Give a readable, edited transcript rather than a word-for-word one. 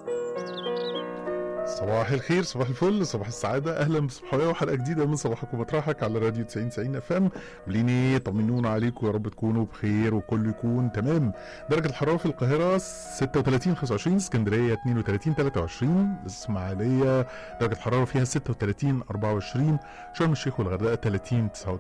صباح الخير، صباح الفل، صباح السعادة، أهلا بصبحوية وحلقة جديدة من صباحك ومطرحك على راديو 90 اف ام. عاملين طمنونا عليكم، يا رب تكونوا بخير وكله يكون تمام. درجة الحرارة في القاهرة 36 25، اسكندرية 32 23، الإسماعيلية درجة الحرارة فيها 36 24، شرم الشيخ والغردقة 30